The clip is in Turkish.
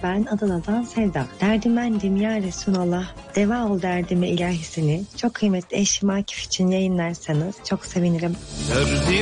Ben Adana'dan Sevda. Derdimendim ya Resulallah. Deva ol derdime ilahisini. Çok kıymetli eşim Akif için yayınlarsanız çok sevinirim.